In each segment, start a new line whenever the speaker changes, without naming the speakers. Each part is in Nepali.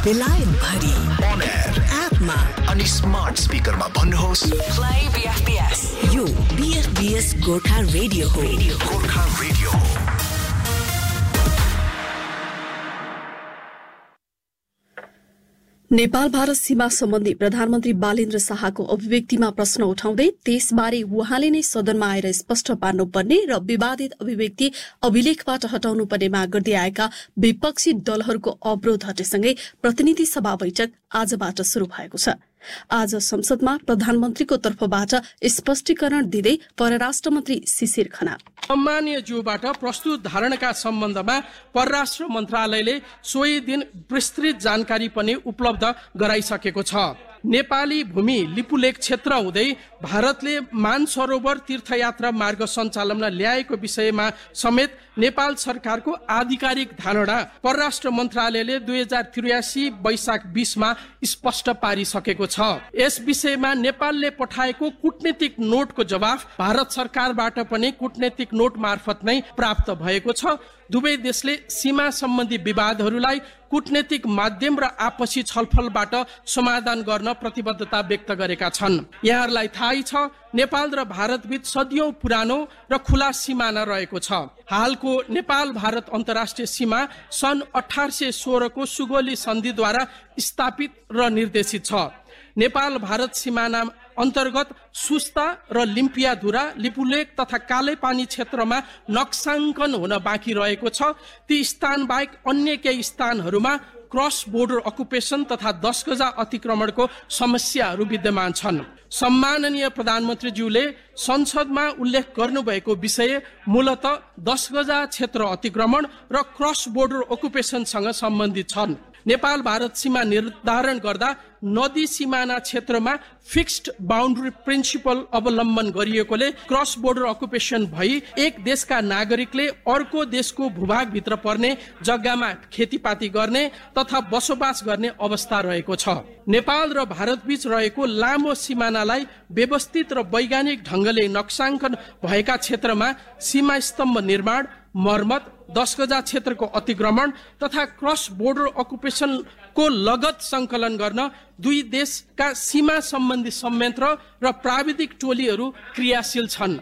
बेलायत भरि
on air
एपमा
अनि स्मार्ट स्पिकरमा भन्नुहोस्
Play BFBS. यो BFBS गोर्खा रेडियो हो.
गोर्खा रेडियो हो।
नेपाल भारत सीमा सम्बन्धी प्रधानमन्त्री बालेन्द्र शाहको अभिव्यक्तिमा प्रश्न उठाउँदै त्यसबारे उहाँले नै सदनमा आएर स्पष्ट पार्नुपर्ने र विवादित अभिव्यक्ति अभिलेखबाट हटाउनुपर्ने माग गर्दै आएका विपक्षी दलहरूको अवरोध हटेसँगै प्रतिनिधि सभा बैठक आजबाट शुरू भएको छ। आज संसदमा प्रधानमन्त्रीको तर्फबाट स्पष्टीकरण दिँदै परराष्ट्र मन्त्री शिशिर खनाल
सम्मानीय ज्यूबाट प्रस्तुत धारणाका सम्बन्धमा परराष्ट्र मन्त्रालयले सोही दिन विस्तृत जानकारी पनि उपलब्ध गराइसकेको छ। नेपाली भूमि लिपुलेख क्षेत्र हुँदै भारतले मानसरोवर तीर्थयात्रा मार्ग सञ्चालनमा ल्याएको विषयमा समेत नेपाल सरकारको आधिकारिक धारणा परराष्ट्र मन्त्रालयले 2083 वैशाख 20 मा स्पष्ट पारिसकेको छ। यस विषयमा नेपालले पठाएको कूटनीतिक नोटको जवाफ भारत सरकारबाट पनि कूटनीतिक नोट मार्फत नै प्राप्त भएको छ। दुवै देशले सीमा सम्बन्धी विवादहरूलाई कूटनीतिक माध्यम र आपसी छलफलबाट समाधान गर्न प्रतिबद्धता व्यक्त गरेका छन्। यहाँहरूलाई थाहै छ नेपाल र भारतबीच सदियौं पुरानो र खुला सिमाना रहेको छ। हालको नेपाल भारत अन्तर्राष्ट्रिय सीमा सन् 1816 को सुगोली सन्धिद्वारा स्थापित र निर्देशित छ। नेपाल भारत सिमाना अन्तर्गत सुस्ता र लिम्पियाधुरा लिपुलेख तथा कालेपानी क्षेत्रमा नक्साङ्कन हुन बाँकी रहेको छ। ती स्थान बाहेक अन्य केही स्थानहरूमा क्रस बोर्डर अकुपेसन तथा 10 गजा अतिक्रमणको समस्याहरू विद्यमान छन्। सम्माननीय प्रधानमन्त्रीज्यूले संसदमा उल्लेख गर्नुभएको विषय मूलत 10 गजा क्षेत्र अतिक्रमण र क्रस बोर्डर अकुपेसनसँग सम्बन्धित छन्। नेपाल भारत सीमा निर्धारण गर्दा नदी सिमाना क्षेत्रमा फिक्स्ड बाउन्ड्री प्रिन्सिपल अवलम्बन गरिएकोले क्रस बोर्डर अकुपेसन भई एक देशका नागरिकले अर्को देशको भूभागभित्र पर्ने जग्गामा खेतीपाती गर्ने तथा बसोबास गर्ने अवस्था रहेको छ। नेपाल र भारतबीच रहेको लामो सिमानालाई व्यवस्थित र वैज्ञानिक ढंगले नक्साङ्कन भएका क्षेत्रमा सीमा स्तम्भ निर्माण, मर्मत, 10 गजा क्षेत्रको अतिक्रमण तथा क्रस बोर्डर अकुपेसनको लगत संकलन गर्न दुई देशका सीमा सम्बन्धी संयन्त्र र प्राविधिक टोलीहरू क्रियाशील छन्।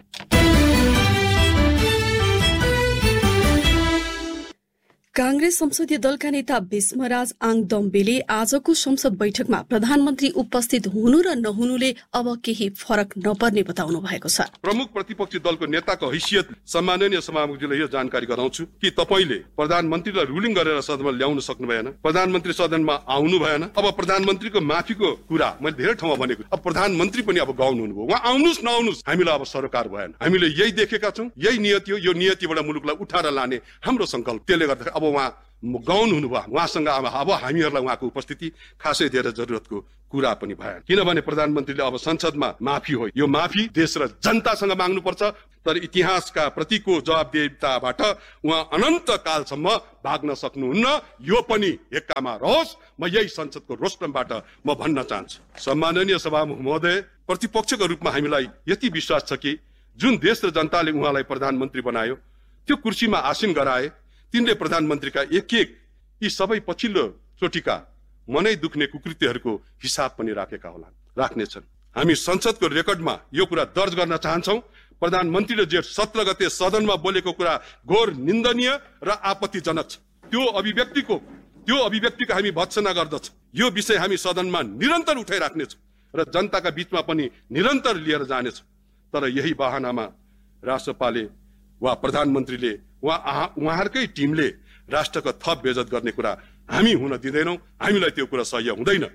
कांग्रेस संसदीय दलका नेता भीष्मराज आङदम्बेले आजको संसद बैठकमा प्रधानमन्त्री उपस्थित हुनु र नहुनुले अब केही फरक नपर्ने बताउनु भएको छ।
प्रमुख प्रतिपक्षी दलको नेताको हैसियत सम्माननीय सभामुखजीले यो जानकारी गराउँछु कि तपाईले प्रधानमन्त्रीलाई रुलिङ गरेर सदनमा ल्याउन सक्नु भएन, प्रधानमन्त्री सदनमा आउनु भएन। अब प्रधानमन्त्रीको माफीको कुरा मैले धेरै ठाउँमा भनेको, अब प्रधानमन्त्री पनि अब गाउनु हुनुभयो। उहाँ आउनुस् नआउनुस् हामीलाई अब सरकार भएन। हामीले यही देखेका छौं, यही नियति हो। यो नियतिबाट मुलुकलाई उठाएर लाने हाम्रो संकल्प। त्यसले गर्दा अब उहाँ गाउनु हुनुभयो। उहाँसँग अब हामीहरूलाई उहाँको उपस्थिति खासै धेरै जरुरतको कुरा पनि भएन, किनभने प्रधानमन्त्रीले अब संसदमा माफी हो, यो माफी देश र जनतासँग माग्नुपर्छ। तर इतिहासका प्रतिको जवाबदेहिताबाट उहाँ अनन्त कालसम्म भाग्न सक्नुहुन्न। यो पनि एक्कामा रहोस्। म यही संसदको रोस्टमबाट म भन्न चाहन्छु, सम्माननीय सभामुख महोदय, प्रतिपक्षको रूपमा हामीलाई यति विश्वास छ कि जुन देश र जनताले उहाँलाई प्रधानमन्त्री बनायो, त्यो कुर्सीमा आसीन गराए, तिनले प्रधानमन्त्रीका एक यी सबै पछिल्लो चोटिका मनै दुख्ने कुकृत्यहरूको हिसाब पनि राख्नेछन्। हामी संसदको रेकर्डमा यो कुरा दर्ज गर्न चाहन्छौं। प्रधानमन्त्रीले जेठ 17 गते सदनमा बोलेको कुरा घोर निन्दनीय र आपत्तिजनक छ। त्यो अभिव्यक्तिको हामी भत्सना गर्दछौं। यो विषय हामी सदनमा निरन्तर उठाइराख्नेछौं र जनताका बीचमा पनि निरन्तर लिएर जानेछौं। तर यही बहानामा राष्ट्रपाले वा प्रधानमन्त्रीले उहाँहरूकै टिमले राष्ट्रको थप बेइज्जत गर्ने कुरा हामी हुन दिँदैनौं। हामीलाई त्यो कुरा सह्य हुँदैन।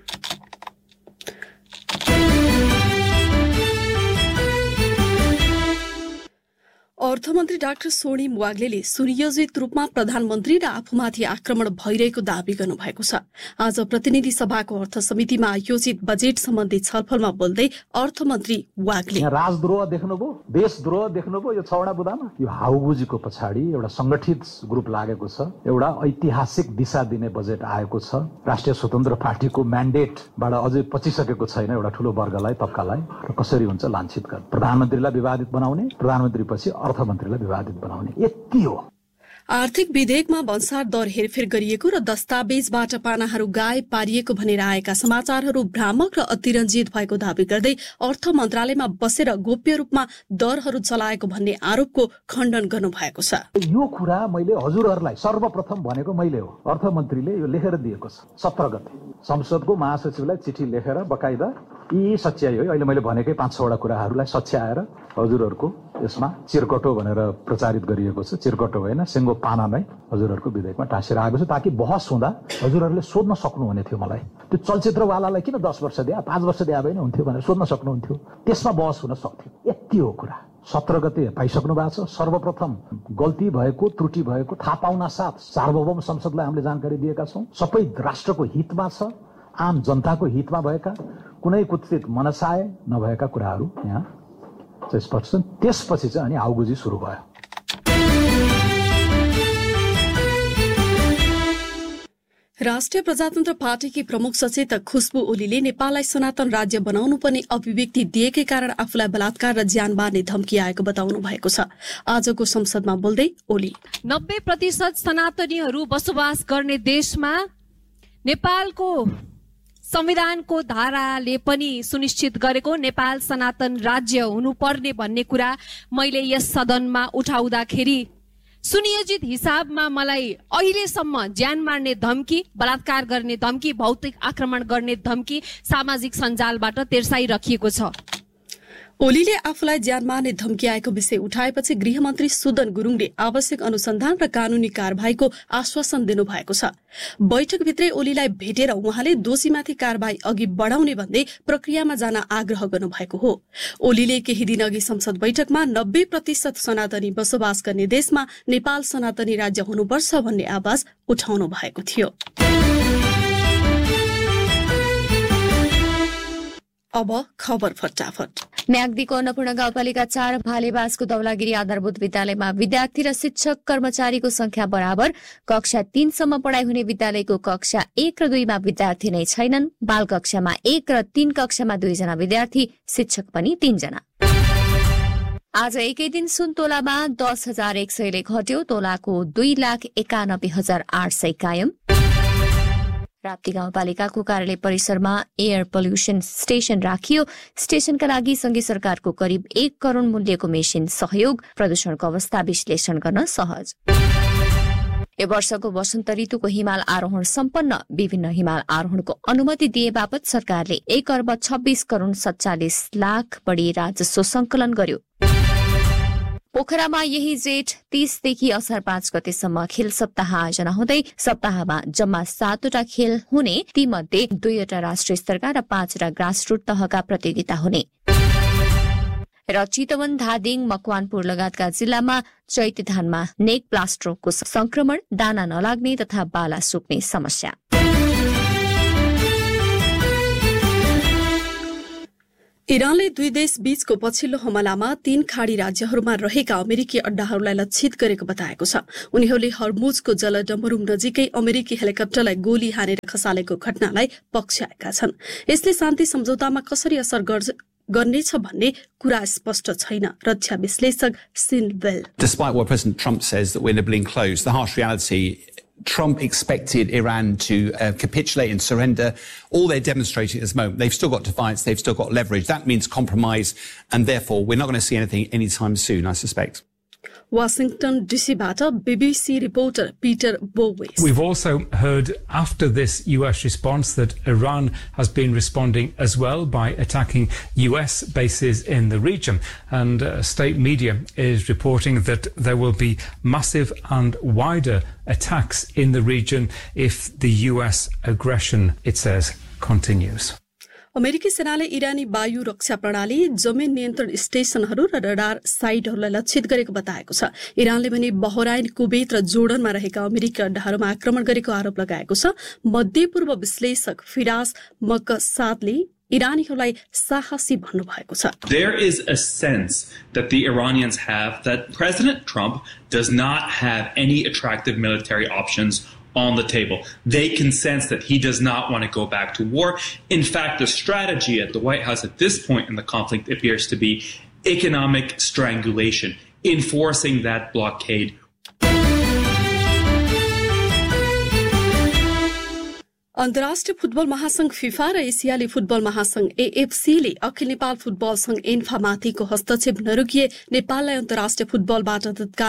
अर्थमन्त्री डाक्टर स्वर्णिम वाग्लेले सुनियोजित रूपमा प्रधानमन्त्री र आफूमाथि आक्रमण भइरहेको दावी गर्नुभएको छ। आज प्रतिनिधि सभाको अर्थ समितिमा आयोजित बजेट सम्बन्धी छलफलमा बोल्दै अर्थमन्त्री वाग्ले
राजद्रोह देख्नुभयो, देशद्रोह देख्नुभयो। यो छवटा बुदामा यो हाउबुजीको पछाडि एउटा संगठित ग्रुप लागेको छ। एउटा ऐतिहासिक दिशा दिने बजेट आएको छ। राष्ट्रिय स्वतन्त्र पार्टीको म्यान्डेटबाट अझै पचिसकेको छैन एउटा ठूलो वर्गलाई, तबकालाई। कसरी हुन्छ लान्छित गर्ने, प्रधानमन्त्रीलाई विवादित बनाउने, प्रधानमन्त्री पछि अर्थमन्त्रीलाई विवादित बनाउने, यति हो।
आर्थिक विधेयकमा भन्सार दर हेरफेर गरिएको र दस्तावेजबाट पानाहरू गायब पारिएको भनेर आएका समाचारहरू भ्रामक र अतिरञ्जित भएको दावी गर्दै अर्थ मन्त्रालयमा बसेर गोप्य रूपमा दरहरू चलाएको भन्ने आरोपको खण्डन गर्नुभएको छ।
यो कुरा मैले हजुरहरूलाई सर्वप्रथम भनेको मैले हो। अर्थमन्त्रीले यो लेखेर दिएको छ 17 गते संसदको महासचिवलाई चिठी लेखेर बकाइदा यी सच्याइ हो। अहिले मैले भनेकै 5-6 वटा कुराहरूलाई सच्याएर हजुरहरूको यसमा चिरकटो भनेर प्रचारित गरिएको छ। चिरकटो होइन, सिङ्गो पाना नै हजुरहरूको विधेयकमा टाँसेर आएको छ ताकि बहस हुँदा हजुरहरूले सोध्न सक्नुहुने थियो मलाई। त्यो चलचित्रवालालाई किन 10 वर्ष दिए 5 वर्ष दिए भएन हुन्थ्यो भनेर सोध्न सक्नुहुन्थ्यो। त्यसमा बहस हुन सक्थ्यो। यति हो कुरा। 17 गते पाइसक्नु भएको छ। सर्वप्रथम गल्ती भएको त्रुटि भएको थाहा पाउन साथ सार्वभौम संसदलाई हामीले जानकारी दिएका छौँ। सबै राष्ट्रको हितमा छ, आम जनताको हितमा भएका कुनै कुत्सित मनसाय नभएका कुराहरू यहाँ स्पष्ट छन्। त्यसपछि चाहिँ अनि आउगुजी सुरु भयो।
राष्ट्रिय प्रजातन्त्र पार्टीकी प्रमुख सचेतक खुशबु ओलीले नेपाललाई सनातन राज्य बनाउनु पर्ने अभिव्यक्ति दिएकै कारण आफूलाई बलात्कार र ज्यान मार्ने धम्की आएको बताउनु भएको छ। आजको संसदमा बोल्दै ओली
90% सनातनीहरू बसोबास गर्ने देशमा नेपालको संविधानको धाराले पनि सुनिश्चित गरेको नेपाल सनातन राज्य हुनुपर्ने भन्ने कुरा मैले यस सदनमा उठाउँदाखेरि सुनियोजित हिसाबमा मलाई अहिलेसम्म ज्यान मार्ने धम्की, बलात्कार गर्ने धम्की, भौतिक आक्रमण गर्ने धम्की सामाजिक सञ्जालबाट तेर्साइराखिएको छ।
ओलीले आफूलाई ज्यान मार्ने धम्की आएको विषय उठाएपछि गृहमन्त्री सुदन गुरुङले आवश्यक अनुसन्धान र कानूनी कारबाहीको आश्वासन दिनुभएको छ। बैठकभित्रै ओलीलाई भेटेर उहाँले दोषीमाथि कारबाही अघि बढाउने भन्दै प्रक्रियामा जान आग्रह गर्नुभएको हो। ओलीले केही दिन अघि संसद बैठकमा 90% सनातनी बसोबास गर्ने देशमा नेपाल सनातनी राज्य हुनुपर्छ भन्ने आवाज उठाउनु भएको थियो। अब खबर फटाफट।
म्याग्दीको अन्नपूर्ण गाउँपालिका 4 भालेबासको दौलागिरी आधारभूत विद्यालयमा विद्यार्थी र शिक्षक कर्मचारीको संख्या बराबर। कक्षा 3 सम्म पढ़ाइ हुने विद्यालयको कक्षा 1 र 2 मा विद्यार्थी नै छैनन्। बाल कक्षामा 1 र 3 कक्षामा 2 जना विद्यार्थी, शिक्षक पनि 3 जना। आज एकै दिन सुन तोलामा 10,100 ले घट्यो। तोलाको 2,91,800 कायम। राप्ती गाउँपालिकाको कार्यालय परिसरमा एयर पोल्युसन स्टेशन राखियो। स्टेशनका लागि संघीय सरकारको करिब 1 करोड़ मूल्यको मेसिन सहयोग। प्रदूषणको अवस्था विश्लेषण गर्न सहज। यो वर्षको वसन्त ऋतुको हिमाल आरोहण सम्पन्न। विभिन्न हिमाल आरोहणको अनुमति दिए बापत सरकारले 1 अर्ब 26 करोड़ 47 लाख बढी राजस्व संकलन गर्यो। पोखरामा यही जेठ 30 देखि असार 5 गतेसम्म खेल सप्ताह आयोजना हुँदै सप्ताहमा जम्मा 7 वटा खेल हुने। ती मध्ये 2 वटा राष्ट्रिय स्तरका र 5 वटा ग्रासरुट तहका प्रतियोगिता हुने। र चितवन, धादिङ, मकवानपुर लगायतका जिल्लामा चैते धानमा नेक प्लास्ट रोगको संक्रमण, दाना नलाग्ने तथा बाला सुक्ने समस्या।
इरानले 2 देश बीचको पछिल्लो हमलामा 3 खाडी राज्यहरूमा रहेका अमेरिकी अड्डाहरूलाई लक्षित गरेको बताएको छ। उनीहरूले हर्मुजको जलडम्बरुम नजिकै अमेरिकी हेलिकप्टरलाई गोली हानेर खसालेको घटनालाई पक्षाएका छन्। यसले शान्ति सम्झौतामा कसरी असर गर्नेछ भन्ने कुरा स्पष्ट छैन। रक्षा विश्लेषक scene well,
Despite what President Trump says that we're nibbling close, the harsh reality, Trump expected Iran to capitulate and surrender. All they're demonstrating at this moment, they've still got defiance, they've still got leverage. That means compromise, and therefore we're not going to see anything anytime soon, I suspect.
Washington DCबाट BBC reporter Peter Bowies.
We've also heard after this US response that Iran has been responding as well by attacking US bases in the region, and state media is reporting that there will be massive and wider attacks in the region if the US aggression, it says, continues.
अमेरिकी सेनाले इरानी वायु रक्षा प्रणाली, जमिन नियन्त्रण स्टेशनहरू र रडार साइटहरूलाई लक्षित गरेको बताएको छ। इरानले भने बहराइन, कुवेत र जोर्डनमा रहेका अमेरिकी अड्डाहरूमा आक्रमण गरेको आरोप लगाएको छ। मध्यपूर्व विश्लेषक फिराज मकसादले इरानीहरूलाई साहसी भन्नुभएको छ।
There is a sense that the Iranians have that President Trump does not have any attractive military options on the table. They can sense that he does not want to go back to war. In fact, the strategy at the White House at this point in the conflict appears to be economic strangulation, enforcing that blockade.
अन्तर्राष्ट्रिय फुटबल महासंघ फिफा र एसियाली फुटबल महासंघ एएफसीले अखिल नेपाल फुटबल संघ एन्फामाथिको हस्तक्षेप नरोकिए नेपाललाई अन्तर्राष्ट्रिय फुटबलबाट तत्काल